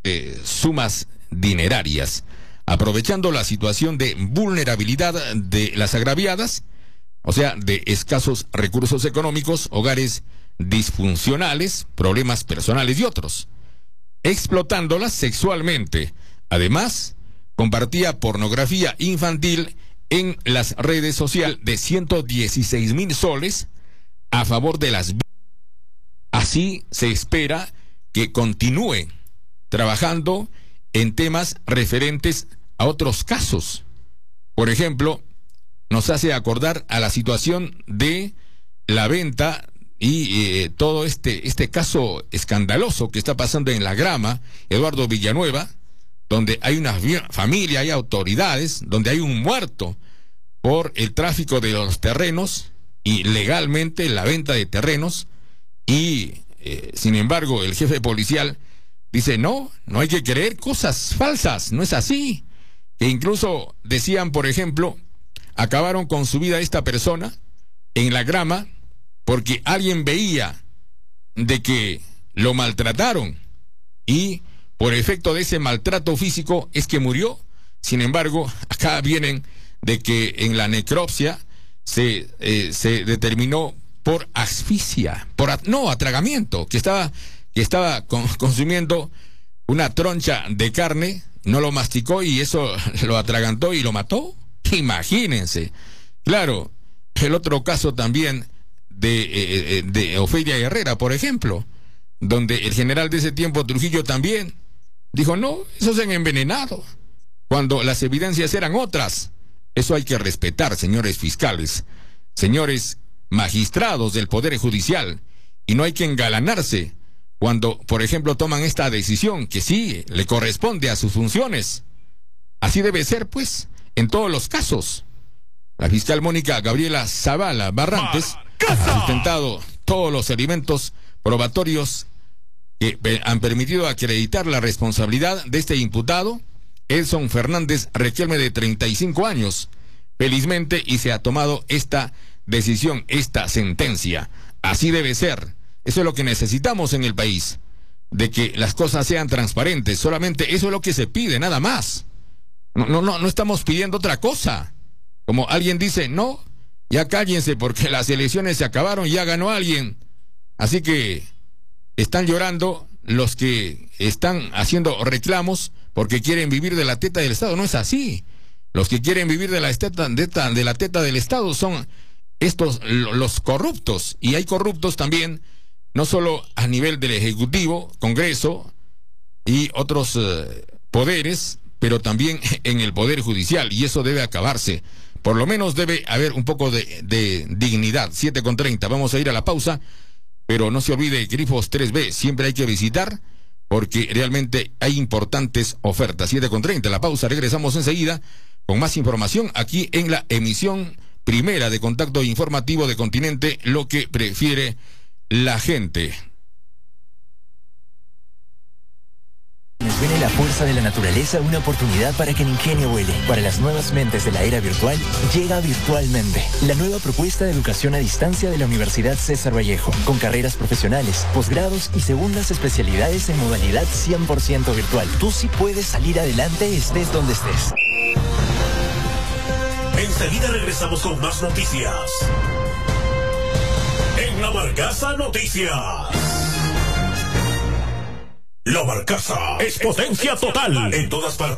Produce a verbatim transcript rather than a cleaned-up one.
eh, sumas dinerarias, aprovechando la situación de vulnerabilidad de las agraviadas, o sea, de escasos recursos económicos, hogares disfuncionales, problemas personales y otros, explotándolas sexualmente. Además, compartía pornografía infantil en las redes sociales de ciento dieciséis mil soles a favor de las víctimas. Así se espera que continúe trabajando en temas referentes a otros casos. Por ejemplo, nos hace acordar a la situación de la venta y eh, todo este, este caso escandaloso que está pasando en La Grama, Eduardo Villanueva, donde hay una familia, hay autoridades, donde hay un muerto por el tráfico de los terrenos y legalmente la venta de terrenos, y eh, sin embargo el jefe policial dice, no, no hay que creer cosas falsas, no es así. Que incluso decían, por ejemplo, acabaron con su vida esta persona en La Grama porque alguien veía de que lo maltrataron y por efecto de ese maltrato físico es que murió. Sin embargo, acá vienen de que en la necropsia se, eh, se determinó por asfixia, por at no, atragamiento, que estaba, que estaba con consumiendo una troncha de carne, no lo masticó y eso lo atragantó y lo mató. Imagínense. Claro, el otro caso también de, eh, de Ofelia Herrera, por ejemplo, donde el general de ese tiempo, Trujillo, también dijo, no, esos se han envenenado, cuando las evidencias eran otras. Eso hay que respetar, señores fiscales, señores magistrados del Poder Judicial, y no hay que engalanarse cuando, por ejemplo, toman esta decisión que sí le corresponde a sus funciones. Así debe ser, pues, en todos los casos. La fiscal Mónica Gabriela Zavala Barrantes ha sustentado todos los elementos probatorios que han permitido acreditar la responsabilidad de este imputado, Edson Fernández Riquelme, de treinta y cinco años, felizmente, y se ha tomado esta decisión, esta sentencia. Así debe ser. Eso es lo que necesitamos en el país, de que las cosas sean transparentes. Solamente eso es lo que se pide, nada más. No, no, no, no estamos pidiendo otra cosa. Como alguien dice, no, ya cállense porque las elecciones se acabaron, ya ganó alguien. Así que están llorando los que están haciendo reclamos porque quieren vivir de la teta del Estado. No es así. Los que quieren vivir de la teta, de, de la teta del Estado son estos, los corruptos. Y hay corruptos también, no solo a nivel del Ejecutivo, Congreso y otros eh, poderes, pero también en el Poder Judicial, y eso debe acabarse. Por lo menos debe haber un poco de, de dignidad. siete con treinta, vamos a ir a la pausa, pero no se olvide, Grifos tres B, siempre hay que visitar, porque realmente hay importantes ofertas. siete con treinta, la pausa, regresamos enseguida con más información aquí en la emisión primera de Contacto Informativo de Continente, lo que prefiere la gente. Nos viene la fuerza de la naturaleza, una oportunidad para que el ingenio vuele. Para las nuevas mentes de la era virtual, llega Virtualmente, la nueva propuesta de educación a distancia de la Universidad César Vallejo, con carreras profesionales, posgrados y segundas especialidades en modalidad cien por ciento virtual. Tú sí puedes salir adelante, estés donde estés. Enseguida regresamos con más noticias. En La Barcaza Noticias. La Barcaza es potencia total en todas partes.